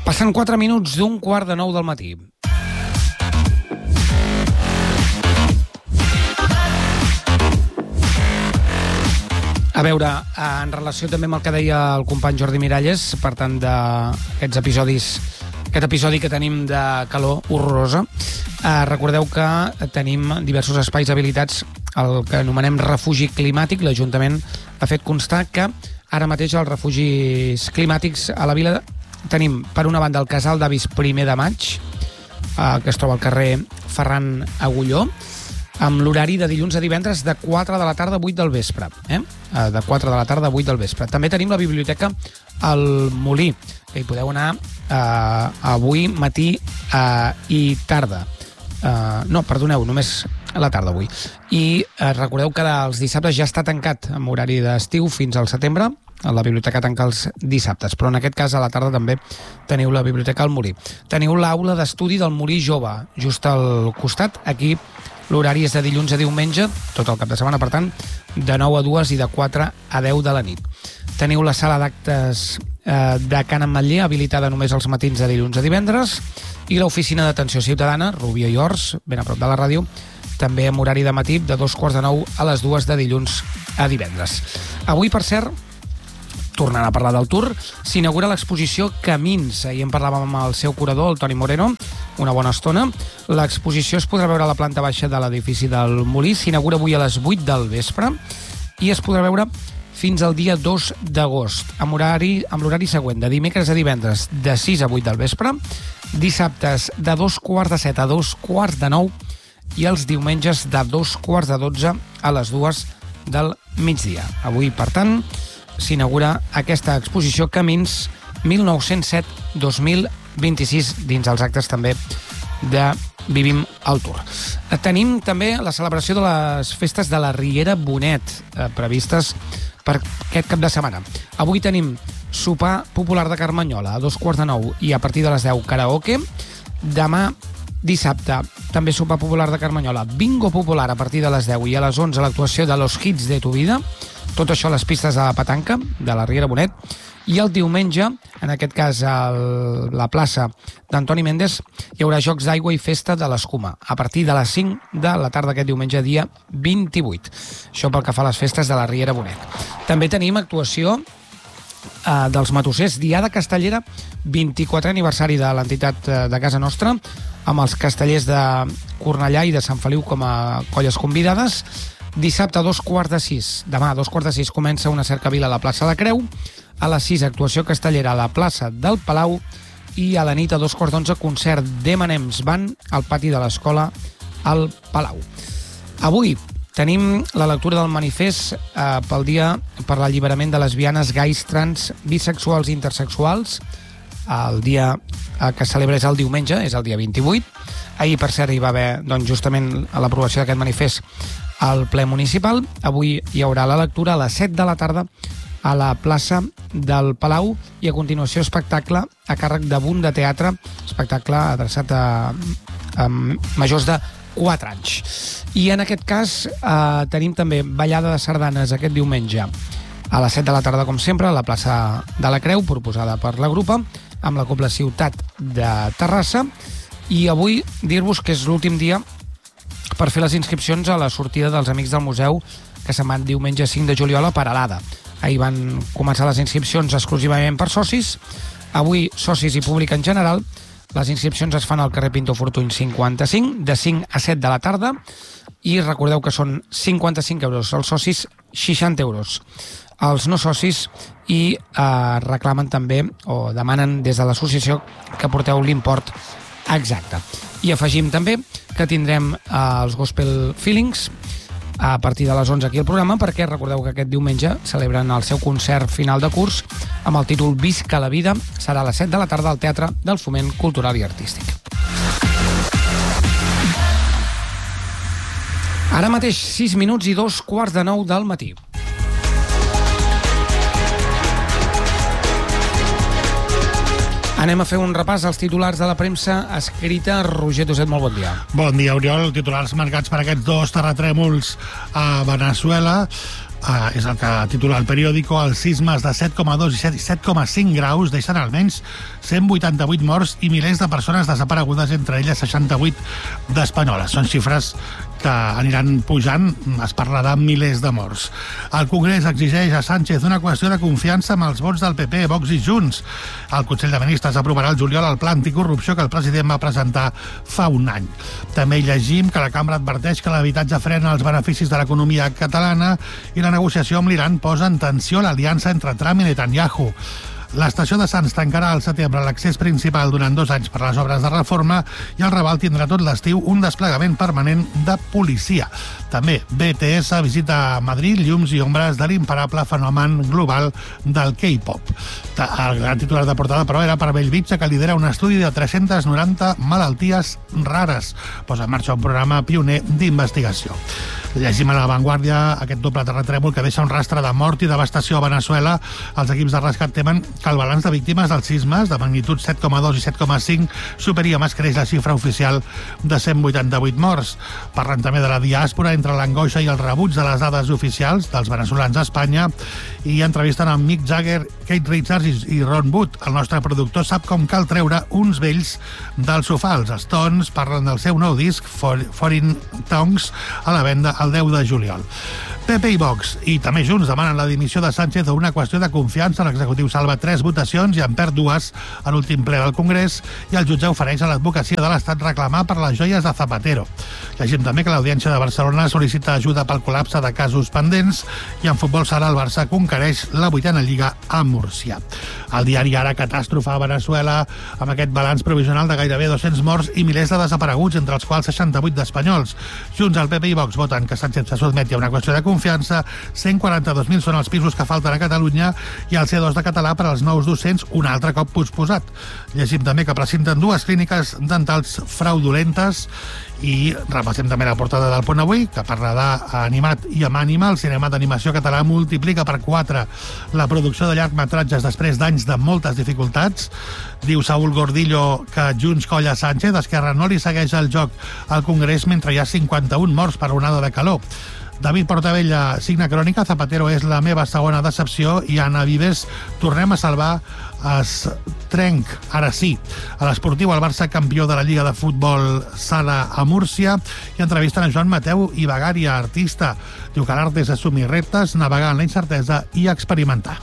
Passen 4 minuts d'un quart de 9 del matí. A veure, en relació també amb el que deia el company Jordi Miralles, per tant, d'aquests episodis, aquest episodi que tenim de calor horrorosa, recordeu que tenim diversos espais habilitats, el que anomenem refugi climàtic. L'Ajuntament ha fet constar que ara mateix els refugis climàtics a la vila tenim, per una banda, el Casal d'Avis 1 de maig, que es troba al carrer Ferran Agulló, amb l'horari de dilluns a divendres de 4 de la tarda a 8 del vespre. De 4 de la tarda a 8 del vespre. També tenim la biblioteca al Molí, que hi podeu anar avui, matí i tarda. No, perdoneu, només a la tarda avui. I recordeu que els dissabtes ja està tancat amb horari d'estiu fins al setembre. La biblioteca tanca els dissabtes, però en aquest cas a la tarda també teniu la biblioteca al Molí. Teniu l'aula d'estudi del Molí Jove, just al costat. Aquí l'horari és de dilluns a diumenge, tot el cap de setmana, per tant, de 9 a 2 i de 4 a 10 de la nit. Teniu la sala d'actes de Can Ametller, habilitada només els matins de dilluns a divendres, i l'oficina d'atenció ciutadana, Rubió i Ors, ben a prop de la ràdio, també amb horari de matí de 2:45 a les 2 de dilluns a divendres. Avui, per cert, tornant a parlar del Tour, s'inaugura l'exposició Camins. Ahir en parlàvem amb el seu curador, el Toni Moreno, una bona estona. L'exposició es podrà veure a la planta baixa de l'edifici del Molí, s'inaugura avui a les 8 del vespre i es podrà veure fins al dia 2 d'agost, amb l'horari següent, de dimecres a divendres, de 6 a 8 del vespre, dissabtes de 2:15 a 2:45 i els diumenges de 2:15 a les 2 del migdia. Avui, per tant, s'inaugura aquesta exposició Camins 1907-2026 dins els actes també de Vivim el Tour. Tenim també la celebració de les festes de la Riera Bonet previstes per aquest cap de setmana. Avui tenim sopar popular de Carmanyola a 2:15 i a partir de les 10 karaoke. Demà dissabte també sopar popular de Carmanyola, bingo popular a partir de les 10 i a les 11 l'actuació de Los Hits de tu vida. Tot això a les pistes de la petanca, de la Riera Bonet. I el diumenge, en aquest cas a la plaça d'Antoni Méndez, hi haurà jocs d'aigua i festa de l'escuma, a partir de les 5 de la tarda aquest diumenge, dia 28. Això pel que fa a les festes de la Riera Bonet. També tenim actuació dels Matossers, Diada Castellera, 24è aniversari de l'entitat de casa nostra, amb els castellers de Cornellà i de Sant Feliu com a colles convidades. Dissabte a 2:15, demà a 2:15 comença una cercavila a la plaça de Creu, a les 6 actuació castellera a la plaça del Palau i a la nit a 2:11 concert d'Emanems Band al pati de l'escola al Palau. Avui tenim la lectura del manifest pel dia per l'alliberament de lesbianes, gais, trans, bisexuals i intersexuals. El dia que celebra és el diumenge, és el dia 28. Ahir, per cert, hi va haver justament l'aprovació d'aquest manifest al ple municipal. Avui hi haurà la lectura a les 7 de la tarda a la plaça del Palau i a continuació espectacle a càrrec de Bund de Teatre, espectacle adreçat a majors de 4 anys. I en aquest cas tenim també ballada de sardanes aquest diumenge a les 7 de la tarda, com sempre, a la plaça de la Creu, proposada per la Grupa, amb la Cobla Ciutat de Terrassa. I avui dir-vos que és l'últim dia per fer les inscripcions a la sortida dels Amics del Museu, que se'n van diumenge 5 de juliol a Peralada. Ahir van començar les inscripcions exclusivament per socis. Avui, socis i públic en general. Les inscripcions es fan al carrer Pinto Fortuny 55, de 5 a 7 de la tarda. I recordeu que són 55 euros els socis, 60 euros els no socis, i reclamen també, o demanen des de l'associació, que porteu l'import exacte. I afegim també que tindrem els Gospel Feelings a partir de les 11 aquí al programa, perquè recordeu que aquest diumenge celebren el seu concert final de curs amb el títol Visca la vida. Serà a les 7 de la tarda al Teatre del Foment Cultural i Artístic. Ara mateix 6 minuts i 2:15 del matí. Anem a fer un repàs als titulars de la premsa escrita. Roger Toset, molt bon dia. Bon dia, Oriol. Titulars marcats per aquests 2 terratrèmols a Venezuela. és el que titula el periòdico. Els sismes de 7,2 i 7,5 graus deixen almenys 188 morts i milers de persones desaparegudes, entre elles 68 d'espanyoles. Són xifres que aniran pujant, es parla de milers de morts. El Congrés exigeix a Sánchez una qüestió de confiança amb els vots del PP, Vox i Junts. El Consell de Ministres aprovarà el juliol el pla anticorrupció que el president va presentar fa un any. També llegim que la cambra adverteix que l'habitatge frena els beneficis de l'economia catalana i la negociació amb l'Iran posa en tensió l'aliança entre Trump i Netanyahu. L'estació de Sants tancarà al setembre l'accés principal durant 2 anys per les obres de reforma i el Raval tindrà tot l'estiu un desplegament permanent de policia. També BTS visita Madrid, llums i ombres de l'imparable fenomen global del K-pop. El gran titular de portada, però, era per Bellvitge, que lidera un estudi de 390 malalties rares. Posa en marxa un programa pioner d'investigació. Llegim a La Vanguardia aquest doble terratrèmol que deixa un rastre de mort i devastació a Veneçuela. Els equips de rescat temen que el balanç de víctimes dels sismes de magnitud 7,2 i 7,5 superi a més creix la xifra oficial de 188 morts. Parlen també de la diàspora entre l'angoixa i el rebuig de les dades oficials dels veneçolans a Espanya i entrevisten amb Mick Jagger, Kate Richards i Ron Wood. El nostre productor sap com cal treure uns vells del sofà. Els Stones parlen del seu nou disc, Foreign Tongues, a la venda el 10 de juliol. PP i Vox i també Junts demanen la dimissió de Sánchez a una qüestió de confiança. L'executiu salva 3 votacions i en perd 2 a l'últim ple del Congrés i el jutge ofereix a l'advocacia de l'Estat reclamar per les joies de Zapatero. Llegim també que l'Audiència de Barcelona sol·licita ajuda pel col·lapse de casos pendents i en futbol sala el Barça conquereix la 8a Lliga a Múrcia. El diari Ara, catàstrofe a Veneçuela, amb aquest balanç provisional de gairebé 200 morts i milers de desapareguts, entre els quals 68 d'espanyols. Junts, el PP i Vox voten que Sánchez se sotmeti a una qüestió de confiança. 142.000 són els pisos que falten a Catalunya i el C2 de català per als nous docents un altre cop posposat. Llegim també que precinten 2 clíniques dentals fraudulentes i repassem també la portada del Punt Avui, que parla d'Animat i amb Ànima. El cinema d'animació català multiplica per 4 la producció de llargmetratges després d'anys de moltes dificultats. Diu Saúl Gordillo que Junts colla Sánchez, Esquerra no li segueix el joc al Congrés mentre hi ha 51 morts per onada de calor. David Portabella signa crònica, Zapatero és la meva segona decepció i Anna Vives, tornem a salvar es trenc, ara sí. A l'Esportiu, el Barça campió de la Lliga de Futbol Sala a Múrcia i entrevisten a Joan Mateu i Bagària, artista. Diu que l'art és assumir reptes, navegar en la incertesa i experimentar.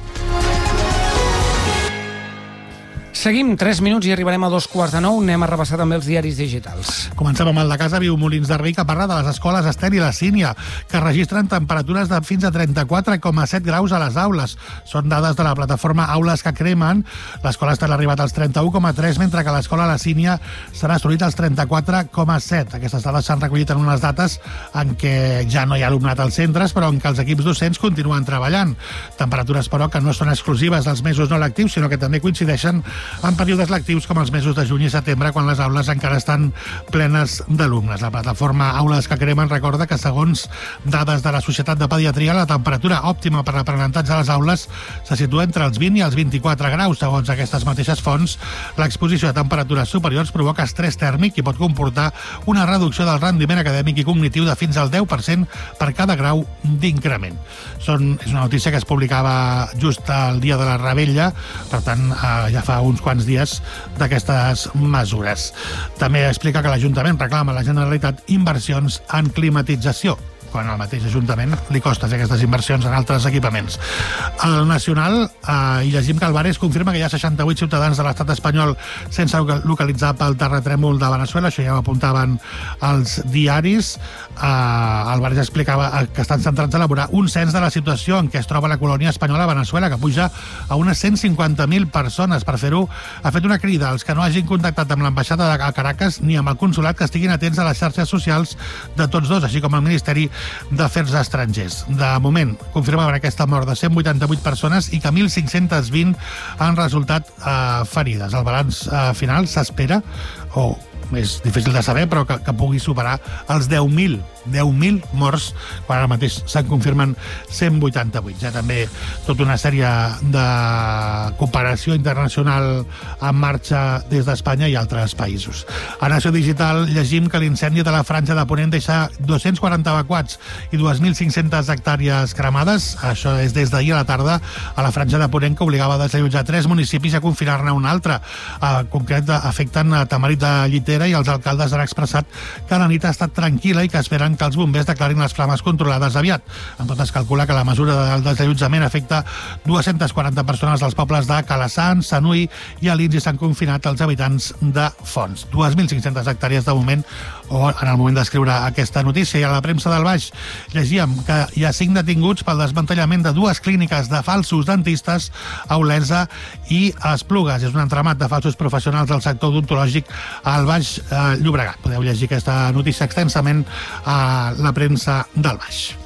Seguim 3 minuts i arribarem a 2:45. Anem a repassar també els diaris digitals. Comencem amb el de casa, Viu Molins de Rei, que parla de les escoles Estel i la Sínia, que registren temperatures de fins a 34,7 graus a les aules. Són dades de la plataforma Aules que Cremen. L'escola Estel ha arribat als 31,3, mentre que l'escola La Sínia s'ha assolit als 34,7. Aquestes dades s'han recollit en unes dates en què ja no hi ha alumnat als centres, però en què els equips docents continuen treballant. Temperatures, però, que no són exclusives dels mesos no lectius, sinó que també coincideixen en períodes lectius com els mesos de juny i setembre, quan les aules encara estan plenes d'alumnes. La plataforma Aules que Cremen recorda que, segons dades de la Societat de Pediatria, la temperatura òptima per l'aprenentatge a les aules se situa entre els 20 i els 24 graus. Segons aquestes mateixes fonts, l'exposició a temperatures superiors provoca estrès tèrmic i pot comportar una reducció del rendiment acadèmic i cognitiu de fins al 10% per cada grau d'increment. És una notícia que es publicava just el dia de la Rebella, per tant, ja fa uns quants dies d'aquestes mesures. També explica que l'Ajuntament reclama a la Generalitat inversions en climatització, quan al mateix Ajuntament li costa fer aquestes inversions en altres equipaments. Al Nacional hi llegim que Álvarez confirma que hi ha 68 ciutadans de l'estat espanyol sense localitzar pel terratrèmol de Veneçuela. Això ja ho apuntaven els diaris. Álvarez explicava que estan centrats a elaborar un cens de la situació en què es troba la colònia espanyola a Veneçuela, que puja a unes 150.000 persones. Per fer-ho, ha fet una crida als que no hagin contactat amb l'ambaixada a Caracas ni amb el consolat que estiguin atents a les xarxes socials de tots dos, així com al Ministeri d'Afers Estrangers. De moment, confirmaven aquesta mort de 188 persones i que 1.520 han resultat ferides. El balanç final s'espera, o és difícil de saber, però que pugui superar els 10.000 10.000 morts, quan ara mateix se'n confirmen 188. Ja també tota una sèrie de cooperació internacional en marxa des d'Espanya i altres països. A Nació Digital llegim que l'incendi de la Franja de Ponent deixa 240 evacuats i 2.500 hectàrees cremades. Això és des d'ahir a la tarda a la Franja de Ponent, que obligava a desallotjar 3 municipis a confinar-ne un altre. En concret, afecten a Tamarit de Llitera, i els alcaldes han expressat que la nit ha estat tranquil·la i que esperen que els bombers declarin les flames controlades aviat. En tot, es calcula que la mesura del desallotjament afecta 240 persones dels pobles de Calassans, Sanui i Alins, i s'han confinat els habitants de Fonts. 2.500 hectàrees de moment, o en el moment d'escriure aquesta notícia. I a la premsa del Baix llegíem que hi ha 5 detinguts pel desmantellament de 2 clíniques de falsos dentistes a Olesa i a Esplugues. És un entramat de falsos professionals del sector odontològic al Baix Llobregat. Podeu llegir aquesta notícia extensament a la premsa del Baix.